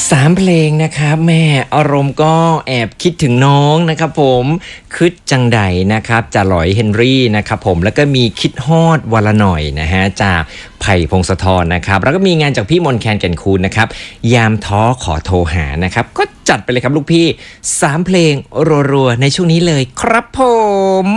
3เพลงนะครับแม่อารมณ์ก็แอบคิดถึงน้องนะครับผมคึดจังใดนะครับจ่าหลอยเฮนรี่นะครับผมแล้วก็มีคิดฮอดวันละหน่อยนะฮะจากไผ่พงศธรนะครับแล้วก็มีงานจากพี่มนต์แคนแก่นคูนนะครับยามท้อขอโทรหานะครับก็จัดไปเลยครับลูกพี่3เพลงรัวๆในช่วงนี้เลยครับผม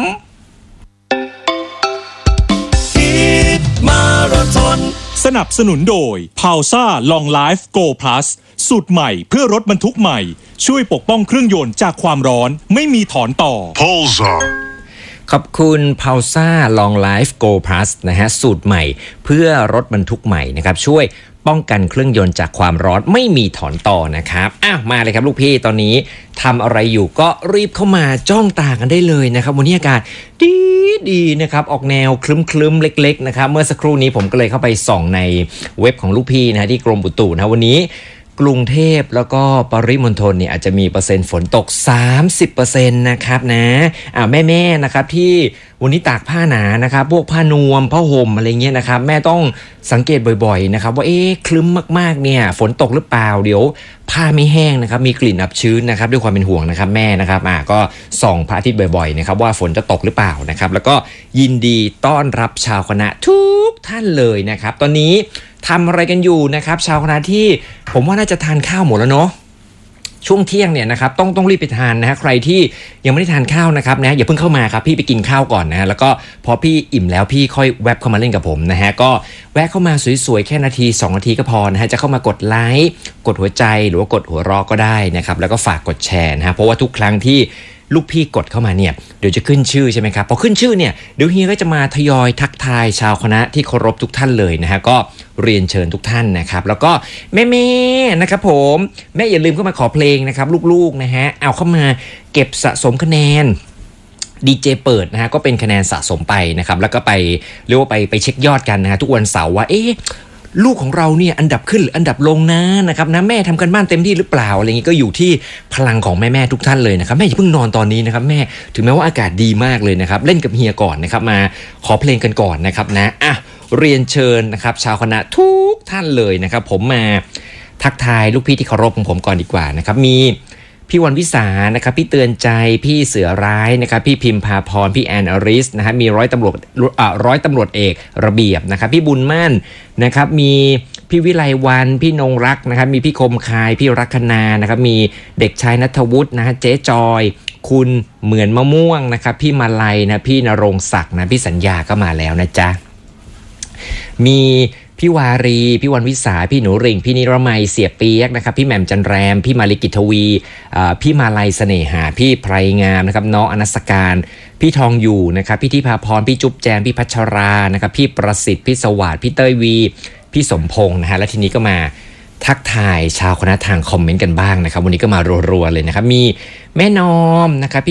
มาราธอนสนับสนุนโดย Pausa Long Life Go Plus สูตรใหม่เพื่อรถบรรทุกใหม่ช่วยปกป้องเครื่องยนต์จากความร้อนไม่มีถอนต่อ Pausa ขอบคุณ Pausa Long Life Go Plus นะฮะสูตรใหม่เพื่อรถบรรทุกใหม่นะครับช่วยป้องกันเครื่องยนต์จากความร้อนไม่มีถอนต่อนะครับมาเลยครับลูกพี่ตอนนี้ทำอะไรอยู่ก็รีบเข้ามาจ้องตากันได้เลยนะครับวันนี้อากาศดีนะครับออกแนวคลึ้มๆเล็กๆนะครับเมื่อสักครู่นี้ผมก็เลยเข้าไปส่องในเว็บของลูกพี่นะที่กรมอุตุนะวันนี้กรุงเทพแล้วก็ปริมณฑลเนี่ยอาจจะมีเปอร์เซ็นต์ฝนตก 30% นะครับนะแม่ๆนะครับที่วันนี้ตากผ้าหนานะครับพวกผ้านวมผ้าห่มอะไรเงี้ยนะครับแม่ต้องสังเกตบ่อยๆนะครับว่าคลึ้มมากๆเนี่ยฝนตกหรือเปล่าเดี๋ยวผ้าไม่แห้งนะครับมีกลิ่นอับชื้นนะครับด้วยความเป็นห่วงนะครับแม่นะครับก็ส่องพระอาทิตย์บ่อยๆนะครับว่าฝนจะตกหรือเปล่านะครับแล้วก็ยินดีต้อนรับชาวคณะทุกท่านเลยนะครับตอนนี้ทำอะไรกันอยู่นะครับชาวคณะที่ผมว่าน่าจะทานข้าวหมดแล้วเนาะช่วงเที่ยงเนี่ยนะครับต้องรีบไปทานนะฮะใครที่ยังไม่ได้ทานข้าวนะครับนะอย่าเพิ่งเข้ามาครับพี่ไปกินข้าวก่อนนะฮะแล้วก็พอพี่อิ่มแล้วพี่ค่อยแวบเข้ามาเล่นกับผมนะฮะก็แวะเข้ามาสวยๆแค่นาที2นาทีก็พอนะฮะจะเข้ามากดไลค์กดหัวใจหรือว่ากดหัวเราะก็ได้นะครับแล้วก็ฝากกดแชร์นะฮะเพราะว่าทุกครั้งที่ลูกพี่กดเข้ามาเนี่ยเดี๋ยวจะขึ้นชื่อใช่ไหมครับพอขึ้นชื่อเนี่ยเดี๋ยวเฮียก็จะมาทยอยทักทายชาวคณะที่เคารพทุกท่านเลยนะฮะก็เรียนเชิญทุกท่านนะครับแล้วก็แม่ๆนะครับผมแม่อย่าลืมเข้ามาขอเพลงนะครับลูกๆนะฮะเอาเข้ามาเก็บสะสมคะแนนดีเจเปิดนะฮะก็เป็นคะแนนสะสมไปนะครับแล้วก็ไปเรียกว่าไปเช็คยอดกันนะฮะทุกวันเสาร์ว่าลูกของเราเนี่ยอันดับขึ้นหรืออันดับลงนะครับนะแม่ทำกันบ้านเต็มที่หรือเปล่าอะไรอย่างงี้ก็อยู่ที่พลังของแม่ๆทุกท่านเลยนะครับแม่อย่าเพิ่งนอนตอนนี้นะครับแม่ถึงแม้ว่าอากาศดีมากเลยนะครับเล่นกับเฮียก่อนนะครับมาขอเพลงกันก่อนนะครับนะเรียนเชิญนะครับชาวคณะทุกท่านเลยนะครับผมมาทักทายลูกพี่ที่เคารพของผมก่อนดีกว่านะครับมีพี่วันวิสานะครับพี่เตือนใจพี่เสือร้ายนะครับพี่พิมพาพรพี่แอนอริสนะฮะมีร้อยตำรวจเอกระเบียบนะครับพี่บุญมั่นนะครับมีพี่วิไลวันพี่นงรักนะครับมีพี่คมคายพี่รักคณานะครับมีเด็กชายณัฐวุฒินะฮะเจ๊จอยคุณเหมือนมะม่วงนะครับพี่มาลัยนะพี่ณรงค์ศักดิ์นะพี่สัญญาก็มาแล้วนะจ๊ะมีพี่วารีพี่วันวิสาพี่หนูริ่งพี่นิรมัยเสียเปียกนะครับพี่แหม่มจันแรมพี่มาลิกิตวีพี่มาลัยเสน่หาพี่ไพรงามนะครับน้องอนัสการพี่ทองอยู่นะครับพี่ทิพาพรพี่จุ๊บแจมพี่พัชรานะครับพี่ประสิทธิ์พี่สวัสดิ์พี่เต้ยวีพี่สมพงษ์นะฮะและทีนี้ก็มาทักทายชาวคณะทางคอมเมนต์กันบ้างนะครับวันนี้ก็มารัวๆเลยนะครับมีแม่นอมนะครับ